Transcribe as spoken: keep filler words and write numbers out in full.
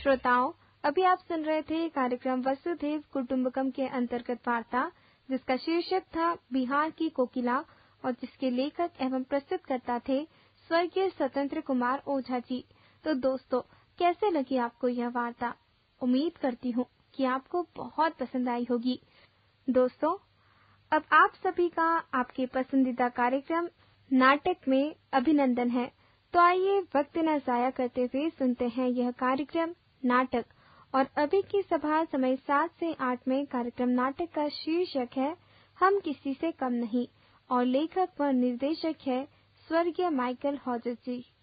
श्रोताओं, अभी आप सुन रहे थे कार्यक्रम वसुधैव कुटुंबकम के अंतर्गत वार्ता, जिसका शीर्षक था बिहार की कोकिला और जिसके लेखक एवं प्रस्तुतकर्ता थे स्वर्गीय स्वतंत्र कुमार ओझा जी। तो दोस्तों, कैसे लगी आपको यह वार्ता? उम्मीद करती हूँ कि आपको बहुत पसंद आई होगी। दोस्तों, अब आप सभी का आपके पसंदीदा कार्यक्रम नाटक में अभिनंदन है। तो आइए वक्त न जाया करते हुए सुनते हैं यह कार्यक्रम नाटक। और अभी की सभा समय सात से आठ में कार्यक्रम नाटक का शीर्षक है हम किसी से कम नहीं और लेखक व निर्देशक है स्वर्गीय माइकल हॉजर जी।